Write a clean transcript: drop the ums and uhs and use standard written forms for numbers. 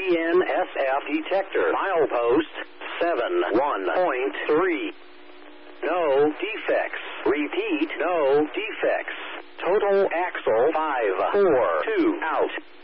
BNSF detector. Milepost 71.3. No defects. Repeat, no defects. Total axle 542 out.